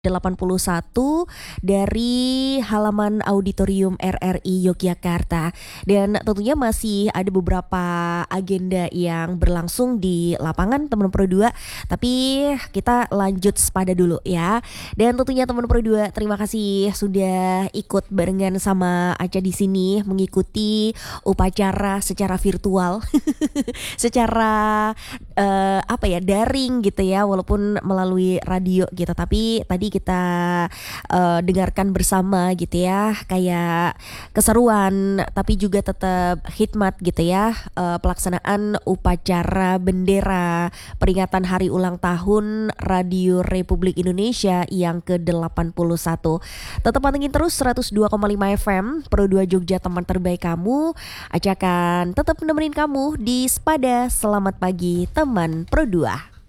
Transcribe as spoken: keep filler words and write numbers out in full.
delapan puluh satu dari halaman Auditorium R R I Yogyakarta. Dan tentunya masih ada beberapa agenda yang berlangsung di lapangan teman Pro dua, tapi kita lanjut sepada dulu ya. Dan tentunya teman Pro dua, terima kasih sudah ikut barengan sama Aca di sini mengikuti upacara secara virtual. secara uh, apa ya, daring gitu ya, walaupun melalui radio gitu, tapi tadi kita uh, dengarkan bersama gitu ya, kayak keseruan tapi juga tetap khidmat gitu ya, uh, pelaksanaan upacara bendera peringatan hari ulang tahun Radio Republik Indonesia yang ke delapan puluh satu. Tetap pantengin terus seratus dua koma lima F M Pro dua Jogja, teman terbaik kamu. Aca akan tetap nemenin kamu di Sepada. Selamat pagi teman Pro dua.